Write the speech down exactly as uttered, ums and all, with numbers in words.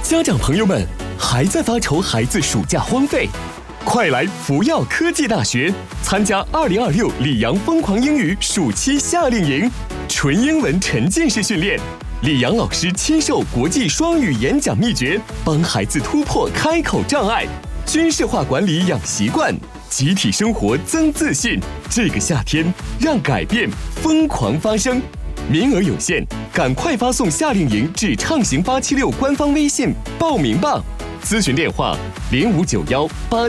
家长朋友们，还在发愁孩子暑假荒废？快来福耀科技大学参加二零二六里昂疯狂英语暑期夏令营，纯英文沉浸式训练，李阳老师亲授国际双语演讲秘诀，帮孩子突破开口障碍，军事化管理养习惯，集体生活增自信。这个夏天，让改变疯狂发生。名额有限，赶快发送夏令营至畅行八七六官方微信报名吧。咨询电话：零五九幺八。